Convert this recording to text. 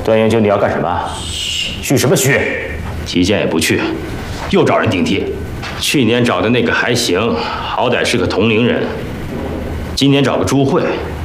段英兄，你要干什么？去什么虚？ 击剑也不去，又找人顶替。去年找的那个还行，好歹是个同龄人。今年找个朱慧，